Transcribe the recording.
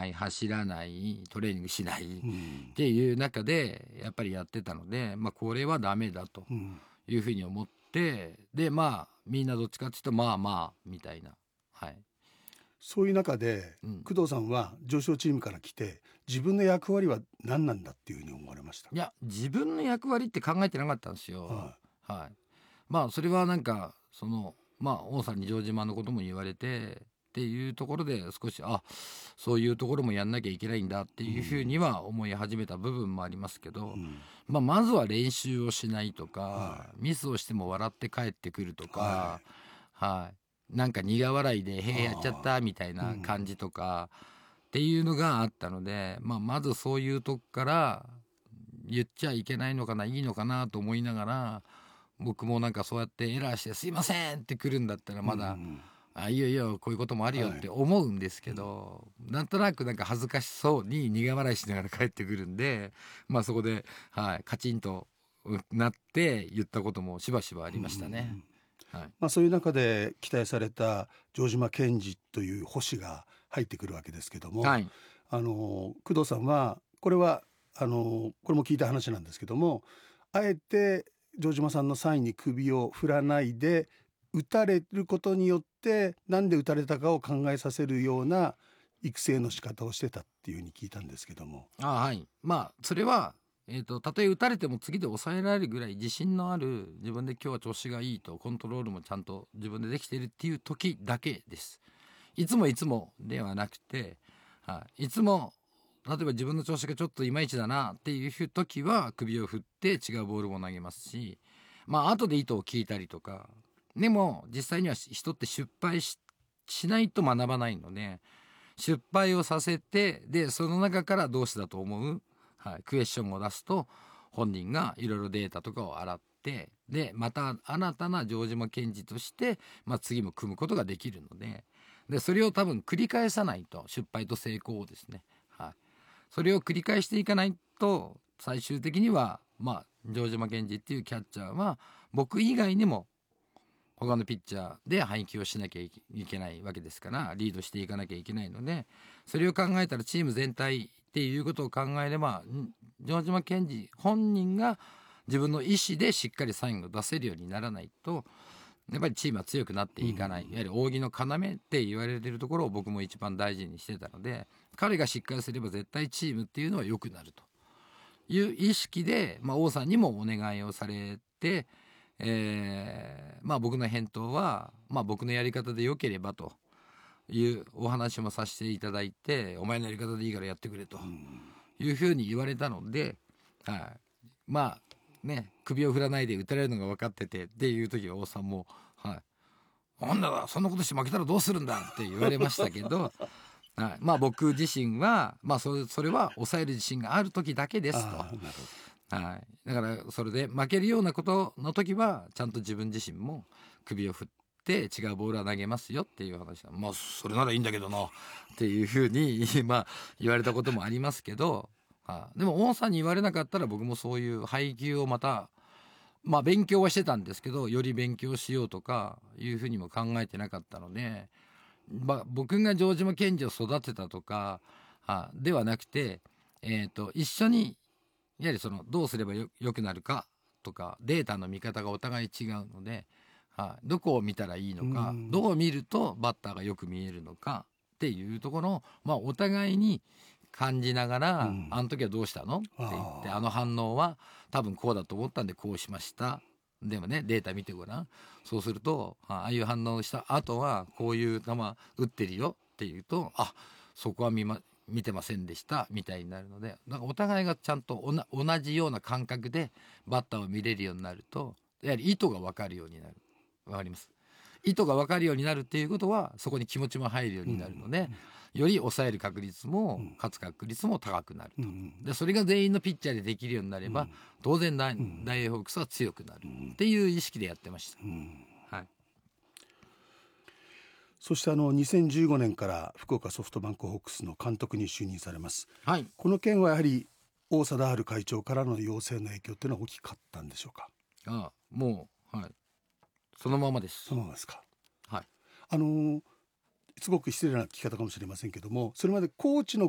ない、走らない、トレーニングしないっていう中でやっぱりやってたので、これはダメだというふうに思って、でみんなどっちかっていうとみたいな、はい、 そういう中で、工藤さんは上昇チームから来て自分の役割は何なんだっていうふうに思われました？ いや、自分の役割って考えてなかったんですよ。はい、それはなんか王さんに城島のことも言われてっていうところで少しそういうところもやんなきゃいけないんだっていうふうには思い始めた部分もありますけど、まずは練習をしないとか、ミスをしても笑って帰ってくるとか、なんか苦笑いで「へえやっちゃった」みたいな感じとかっていうのがあったので、まずそういうとこから言っちゃいけないのかないいのかなと思いながら、僕もなんかそうやってエラーして「すいません」って来るんだったらまだ、いいよいいよこういうこともあるよって思うんですけど、なんとなくなんか恥ずかしそうに苦笑いしながら帰ってくるんで、そこで、カチンとなって言ったこともしばしばありましたね。 そういう中で期待された城島健司という星が入ってくるわけですけども、工藤さんはこれも聞いた話なんですけども、あえて城島さんのサインに首を振らないで打たれることによってなんで打たれたかを考えさせるような育成の仕方をしてたっていうふうに聞いたんですけども。 それはたとえ打たれても次で抑えられるぐらい自信のある、自分で今日は調子がいいと、コントロールもちゃんと自分でできているっていう時だけです。いつもではなくて、いつも例えば自分の調子がちょっといまいちだなっていう時は首を振って違うボールも投げますし、後で意図を聞いたりとか。でも実際には人って失敗 しないと学ばないので、失敗をさせて、でその中からどうしてだと思う、クエスチョンを出すと本人がいろいろデータとかを洗って、でまた新たな城島健司として、次も組むことができるので、それを多分繰り返さないと、失敗と成功をですね、それを繰り返していかないと最終的には城島健司っていうキャッチャーは僕以外にも他のピッチャーで配球をしなきゃいけないわけですから、リードしていかなきゃいけないので、それを考えたらチーム全体っていうことを考えれば、城島健司本人が自分の意思でしっかりサインを出せるようにならないと、やっぱりチームは強くなっていかない、いわゆる扇の要って言われているところを僕も一番大事にしてたので、彼がしっかりすれば絶対チームっていうのは良くなるという意識で、王さんにもお願いをされて、僕の返答は、僕のやり方で良ければというお話もさせていただいて、お前のやり方でいいからやってくれというふうに言われたので、首を振らないで打たれるのが分かっててっていう時は王さんもなんだそんなことして負けたらどうするんだって言われましたけど僕自身は、それは抑える自信がある時だけですと。だからそれで負けるようなことの時はちゃんと自分自身も首を振って違うボールは投げますよっていう話は、それならいいんだけどなっていうふうに言われたこともありますけど、でも王さんに言われなかったら僕もそういう配球をまた勉強はしてたんですけど、より勉強しようとかいうふうにも考えてなかったので、僕が城島健司を育てたとかではなくて、一緒にやはりどうすればよくなるかとか、データの見方がお互い違うので、どこを見たらいいのか、どう見るとバッターがよく見えるのかっていうところを、お互いに感じながら、あの時はどうしたのって言って、あの反応は多分こうだと思ったんでこうしました、でもねデータ見てごらん、そうするとああいう反応した後はこういう球打ってるよっていうと、そこは見てませんでしたみたいになるので、なんかお互いがちゃんと同じような感覚でバッターを見れるようになると、やはり意図が分かるようになる。分かります。意図が分かるようになるっていうことはそこに気持ちも入るようになるので、より抑える確率も勝つ確率も高くなると。でそれが全員のピッチャーでできるようになれば、当然大英ホークスは強くなるっていう意識でやってました。 そして2015年から福岡ソフトバンクホークスの監督に就任されます。この件はやはり王貞治会長からの要請の影響っていうのは大きかったんでしょうか？ もうそのままです。 そのままですか？すごく失礼な聞き方かもしれませんけども、それまでコーチの